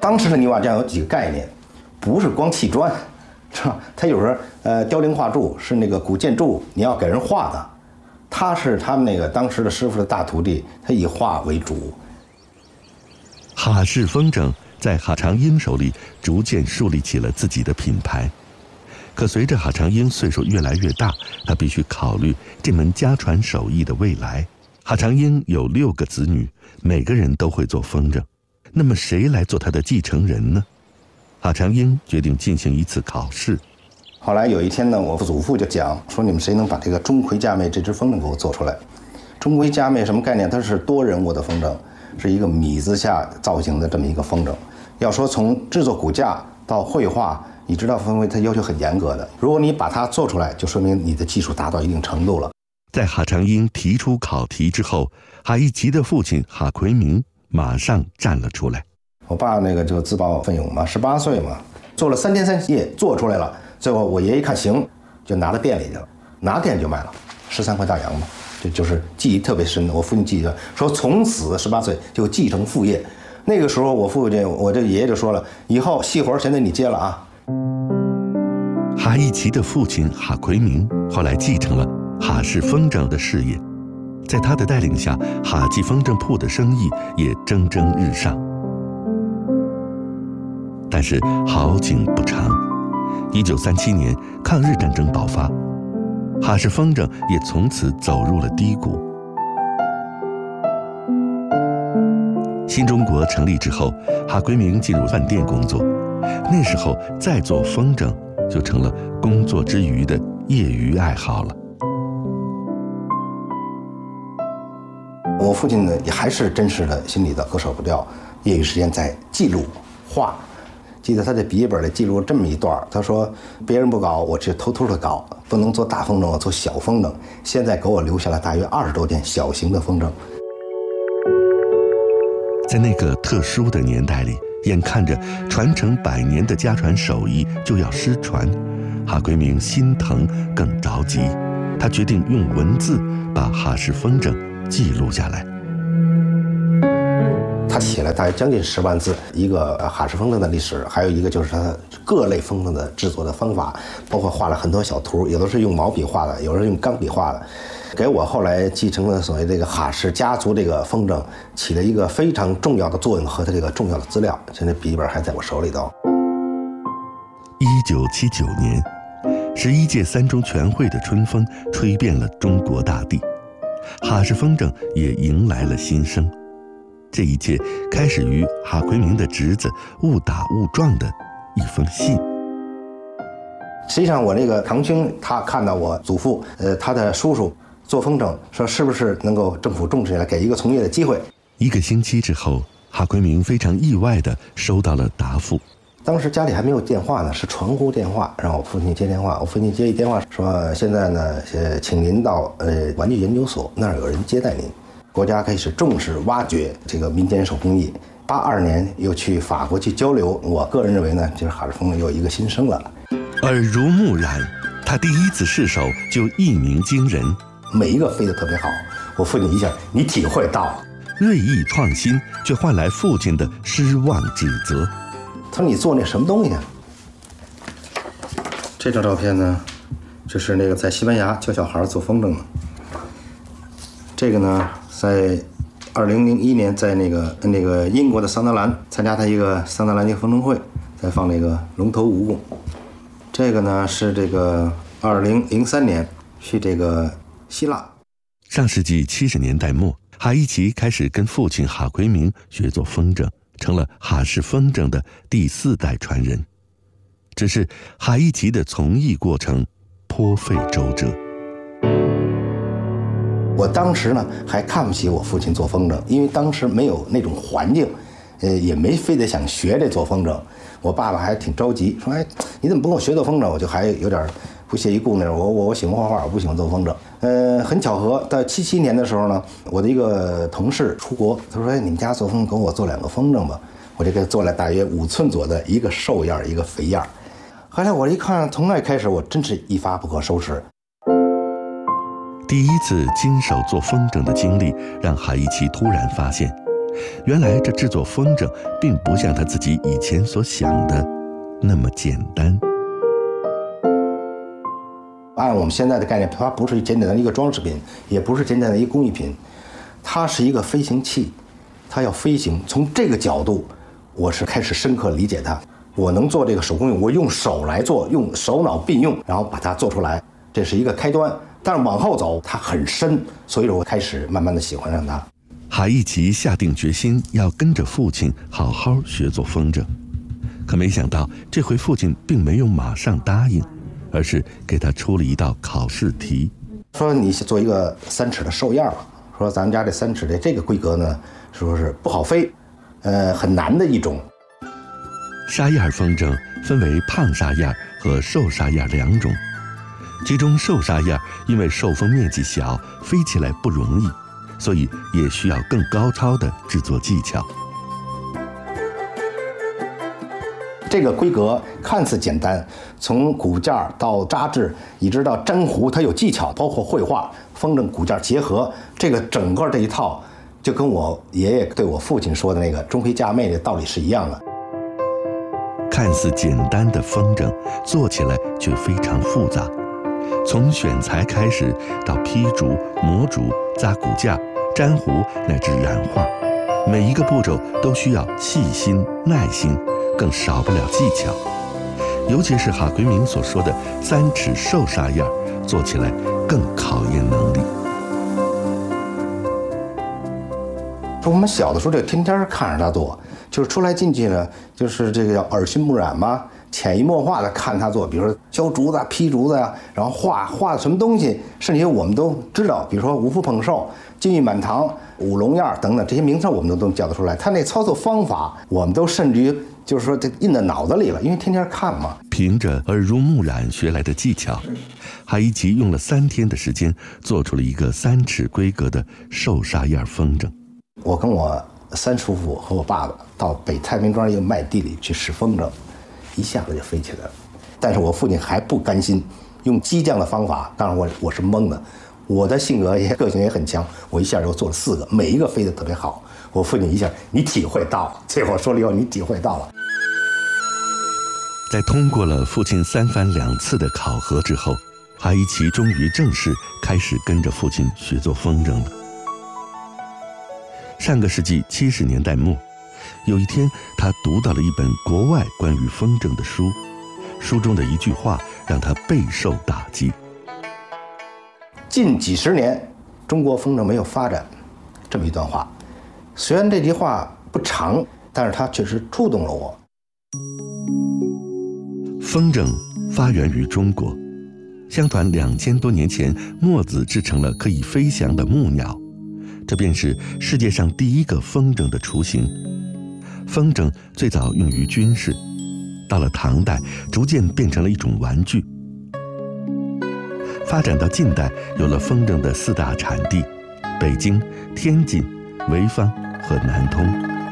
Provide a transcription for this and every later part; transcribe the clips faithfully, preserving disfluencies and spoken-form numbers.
当时的泥瓦匠有几个概念，不是光砌砖，是吧？他有时候呃雕梁画柱是那个古建筑，你要给人画的，他是他们那个当时的师傅的大徒弟，他以画为主。 哈氏风筝在哈长英手里逐渐树立起了自己的品牌。可随着哈长英岁数越来越大，他必须考虑这门家传手艺的未来。哈长英有六个子女，每个人都会做风筝，那么谁来做他的继承人呢？哈长英决定进行一次考试。 后来有一天呢，我祖父就讲说，你们谁能把这个钟馗佳妹这只风筝给我做出来？钟馗佳妹什么概念？它是多人物的风筝，是一个米字下造型的这么一个风筝。要说从制作骨架到绘画，你知道风筝它要求很严格的。如果你把它做出来，就说明你的技术达到一定程度了。 在哈长英提出考题之后，哈一奇的父亲哈奎明马上站了出来。 我爸那个就自报奋勇嘛，十八岁嘛，做了三天三夜做出来了。最后我爷爷一看行，就拿到店里去了，拿店就卖了，十三块大洋嘛。这就是记忆特别深的。我父亲记得说，从此十八岁就继承父业。那个时候我父亲，我这爷爷就说了，以后细活现在你接了啊。 哈一奇的父亲哈奎明后来继承了哈氏风筝的事业，在他的带领下，哈记风筝铺的生意也蒸蒸日上。但是好景不长，一九三七年抗日战争爆发，哈氏风筝也从此走入了低谷。新中国成立之后，哈奎明进入饭店工作，那时候再做风筝就成了工作之余的业余爱好了。 我父亲呢，也还是真实的心里的割舍不掉，业余时间在记录画。记得他在笔记本里记录这么一段，他说：“别人不搞，我只偷偷的搞，不能做大风筝，我做小风筝。现在给我留下了大约二十多件小型的风筝。” 在那个特殊的年代里，眼看着传承百年的家传手艺就要失传，哈奎明心疼更着急，他决定用文字把哈氏风筝记录下来。 他写了大约将近十万字，一个哈氏风筝的历史，还有一个就是他各类风筝的制作的方法，包括画了很多小图，有的是用毛笔画的，有的是用钢笔画的，给我后来继承了所谓这个哈氏家族这个风筝起了一个非常重要的作用和它这个重要的资料。现在笔记本还在我手里头。 一九七九年，十一届三中全会的春风吹遍了中国大地，哈氏风筝也迎来了新生。这一切开始于哈奎明的侄子误打误撞的一封信。 实际上我那个堂兄他看到我祖父呃他的叔叔做风筝，说是不是能够政府重视起来，给一个从业的机会。 一个星期之后，哈奎明非常意外地收到了答复。 当时家里还没有电话呢，是传呼电话，让我父亲接电话。我父亲接一电话说，现在呢呃请您到呃玩具研究所，那儿有人接待您。国家开始重视挖掘这个民间手工艺。八二年又去法国去交流，我个人认为呢，就是哈氏风筝又一个新生了。 耳濡目染，他第一次试手就一鸣惊人， 每一个飞得特别好。我父亲一下，你体会到了。 锐意创新，却换来父亲的失望指责。 他说：“你做那什么东西啊？”这张照片呢，就是那个在西班牙教小孩做风筝的。这个呢，在二零零一年在那个那个英国的桑德兰参加他一个桑德兰一个风筝会，在放那个龙头蜈蚣。这个呢是这个二零零三年去这个希腊。 上世纪七十年代末，哈一奇开始跟父亲哈奎明学做风筝，成了哈氏风筝的第四代传人。只是哈一奇的从艺过程颇费周折。 我当时呢还看不起我父亲做风筝，因为当时没有那种环境，呃，也没非得想学这做风筝。我爸爸还挺着急，说：“哎，你怎么不跟我学做风筝？”我就还有点不屑一顾那种。我我我喜欢画画，我不喜欢做风筝。呃，很巧合，到七七年的时候呢，我的一个同事出国，他说：“哎，你们家做风筝，给我做两个风筝吧。”我就给他做了大约五寸左的一个瘦样，一个肥样。后来我一看，从那开始，我真是一发不可收拾。 第一次亲手做风筝的经历，让哈一奇突然发现， 原来这制作风筝并不像他自己以前所想的那么简单。 按我们现在的概念，它不是简简单的一个装饰品，也不是简简单的一个工艺品，它是一个飞行器，它要飞行。从这个角度，我是开始深刻理解它。我能做这个手工艺，我用手来做，用手脑并用，然后把它做出来，这是一个开端。但是往后走，它很深，所以我开始慢慢的喜欢上它。 哈一奇下定决心要跟着父亲好好学做风筝，可没想到这回父亲并没有马上答应，而是给他出了一道考试题， 说你做一个三尺的兽样，说咱们家这三尺的这个规格呢，说是不好飞，呃，很难的一种。 沙燕风筝分为胖沙燕和瘦沙燕两种，其中瘦沙燕因为受风面积小，飞起来不容易，所以也需要更高超的制作技巧。 这个规格看似简单，从骨架到扎制，一直到粘糊，它有技巧，包括绘画、风筝骨架结合，这个整个这一套，就跟我爷爷对我父亲说的那个中飞夹妹的道理是一样的。 看似简单的风筝，做起来却非常复杂，从选材开始，到劈竹、磨竹、扎骨架、粘糊乃至染画，每一个步骤都需要细心、耐心，更少不了技巧。尤其是哈奎明所说的三尺瘦沙燕，做起来更考验能力。 说我们小的时候，这个天天看着他做，就是出来进去呢，就是这个叫耳熏目染嘛，潜移默化的看他做，比如说削竹子、劈竹子呀，然后画画什么东西，甚至于我们都知道，比如说五福捧寿、金玉满堂、五龙燕等等这些名称，我们都都叫得出来。他那操作方法，我们都甚至于就是说这印在脑子里了，因为天天看嘛。 凭着耳濡目染学来的技巧，哈一奇用了三天的时间，做出了一个三尺规格的瘦沙燕风筝。 我跟我三叔父和我爸爸到北太平庄一个麦地里去试风筝，一下子就飞起来了。但是我父亲还不甘心，用激将的方法，当然我我是懵的，我的性格也个性也很强，我一下就做了四个，每一个飞得特别好。我父亲一下，你体会到了，这会儿说了以后，你体会到了。 在通过了父亲三番两次的考核之后，哈一奇终于正式开始跟着父亲学做风筝了。上个世纪七十年代末，有一天他读到了一本国外关于风筝的书，书中的一句话让他备受打击。 近几十年，中国风筝没有发展，这么一段话。虽然这句话不长，但是它确实触动了我。 风筝发源于中国，相传两千多年前，墨子制成了可以飞翔的木鸟，这便是世界上第一个风筝的雏形。风筝最早用于军事，到了唐代，逐渐变成了一种玩具。发展到近代，有了风筝的四大产地：北京、天津、潍坊和南通。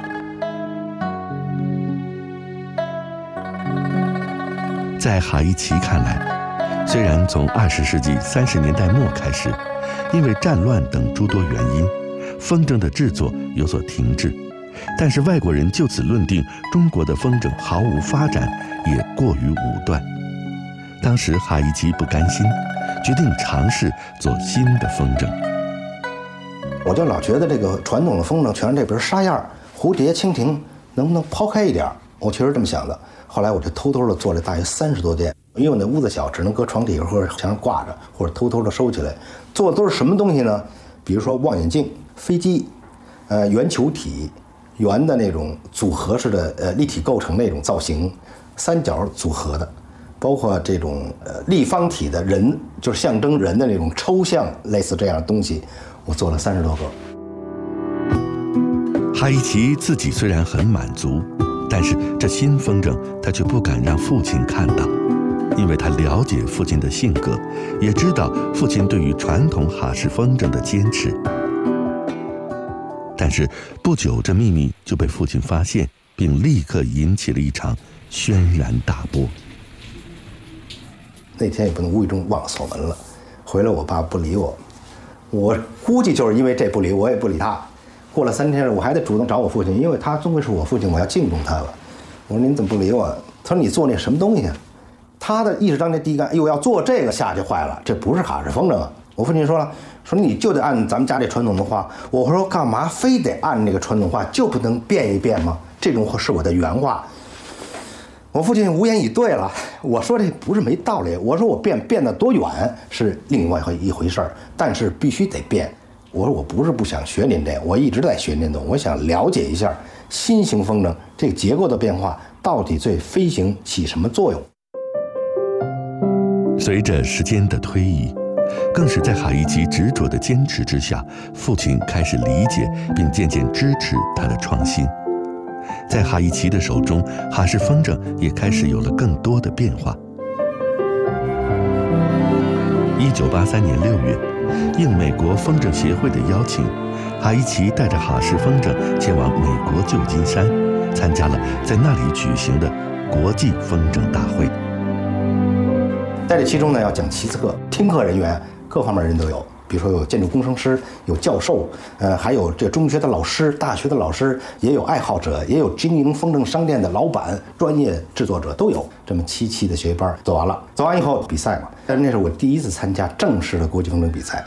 在哈一奇看来，虽然从二十世纪三十年代末开始，因为战乱等诸多原因，风筝的制作有所停滞，但是外国人就此论定中国的风筝毫无发展，也过于武断。当时哈一奇不甘心，决定尝试做新的风筝。 我就老觉得这个传统的风筝全是这边沙燕、蝴蝶、蜻蜓，能不能抛开一点？我确实这么想的。后来我就偷偷的做了大约三十多件，因为我那屋子小，只能搁床底下或者墙上挂着，或者偷偷的收起来。做的都是什么东西呢？比如说望远镜、飞机，呃，圆球体、圆的那种组合式的呃立体构成那种造型，三角组合的，包括这种呃立方体的人，就是象征人的那种抽象类似这样的东西，我做了三十多个。 哈一奇自己虽然很满足，但是这新风筝他却不敢让父亲看到，因为他了解父亲的性格，也知道父亲对于传统哈式风筝的坚持。但是不久，这秘密就被父亲发现，并立刻引起了一场轩然大波。 那天也不能无意中忘了锁门了，回来我爸不理我，我估计就是因为这不理我，也不理他。 过了三天，我还得主动找我父亲，因为他终归是我父亲，我要敬重他了。我说您怎么不理我？他说你做那什么东西？他的意识当中第一感，哎呦，要做这个下去坏了，这不是哈氏风筝啊！我父亲说了，说你就得按咱们家这传统的话。我说干嘛非得按那个传统话，就不能变一变吗？这种话是我的原话。我父亲无言以对了。我说这不是没道理，我说我变变得多远是另外一回事儿，但是必须得变。我说我不是不想学您这，我一直在学您的，我想了解一下新型风筝这个结构的变化到底对飞行起什么作用。 随着时间的推移，更是在哈伊奇执着的坚持之下，父亲开始理解并渐渐支持他的创新。在哈伊奇的手中，哈氏风筝也开始有了更多的变化。一九八三年六月，应美国风筝协会的邀请，哈伊奇带着哈氏风筝前往美国旧金山，参加了在那里举行的国际风筝大会。 在这其中呢，要讲七次课，听课人员各方面人都有，比如说有建筑工程师，有教授，呃，还有这中学的老师、大学的老师，也有爱好者，也有经营风筝商店的老板、专业制作者都有。这么七期的学习班走完了，走完以后比赛嘛，但是那是我第一次参加正式的国际风筝比赛。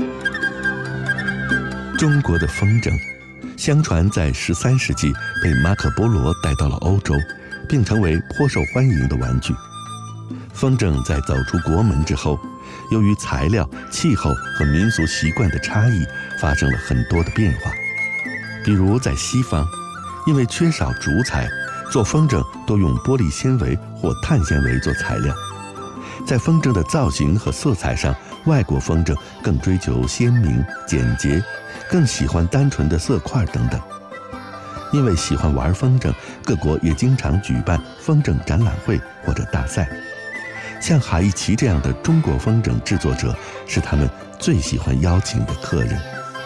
中国的风筝，相传在十三世纪被马可波罗带到了欧洲，并成为颇受欢迎的玩具。风筝在走出国门之后，由于材料、气候和民俗习惯的差异，发生了很多的变化。比如在西方，因为缺少竹材，做风筝多用玻璃纤维或碳纤维做材料。在风筝的造型和色彩上，外国风筝更追求鲜明、简洁，更喜欢单纯的色块等等。因为喜欢玩风筝，各国也经常举办风筝展览会或者大赛。像哈伊奇这样的中国风筝制作者，是他们最喜欢邀请的客人。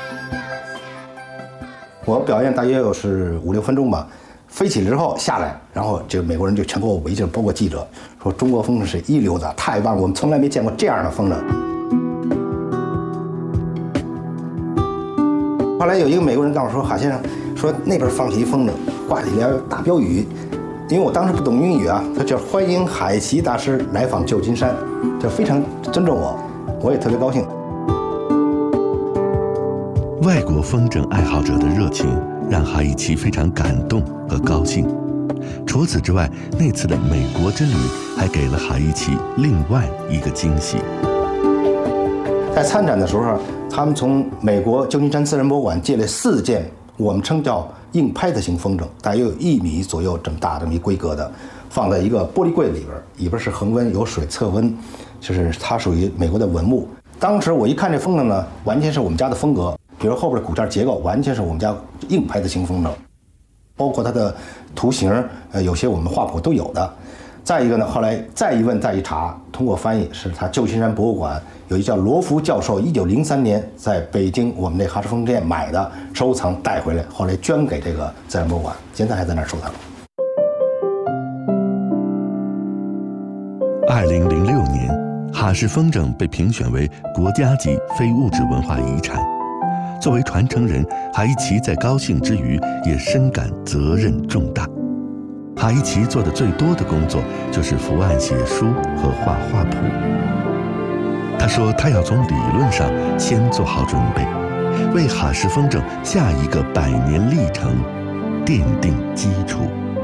我表演大约有是五六分钟吧，飞起之后下来，然后就美国人就全给我围着，包括记者，说中国风筝是一流的，太棒了，我们从来没见过这样的风筝。后来有一个美国人告诉我说，哈先生，说那边放起一风筝，挂起来大标语。因为我当时不懂英语啊，他叫欢迎哈伊奇大师来访旧金山，就非常尊重我，我也特别高兴。 外国风筝爱好者的热情让哈伊奇非常感动和高兴。除此之外，那次的美国之旅还给了哈伊奇另外一个惊喜。 在参展的时候，他们从美国旧金山自然博物馆借了四件我们称叫硬拍子型风筝，大约有一米左右这么大这么一规格的，放在一个玻璃柜里边，里边是恒温有水测温，就是它属于美国的文物。当时我一看这风筝呢，完全是我们家的风格，比如后边的骨架结构完全是我们家硬拍子型风筝，包括它的图形，呃，有些我们画谱都有的。再一个呢，后来再一问再一查，通过翻译，是他旧金山博物馆有一叫罗福教授，一九零三年在北京我们这哈氏风筝店买的，收藏带回来，后来捐给这个自然博物馆，现在还在那儿收藏。 二零零六年，哈氏风筝被评选为国家级非物质文化遗产。作为传承人，哈伊奇在高兴之余，也深感责任重大。哈伊奇做的最多的工作就是伏案写书和画画谱。他说他要从理论上先做好准备，为哈氏风筝下一个百年历程奠定基础。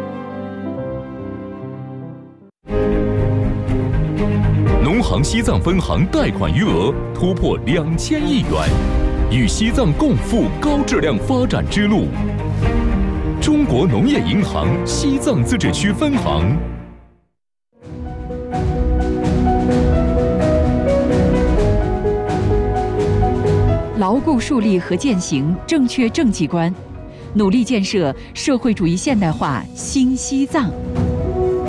农行西藏分行贷款余额突破两千亿元，与西藏共赴高质量发展之路。中国农业银行西藏自治区分行。 牢固树立和践行正确政绩观，努力建设社会主义现代化新西藏。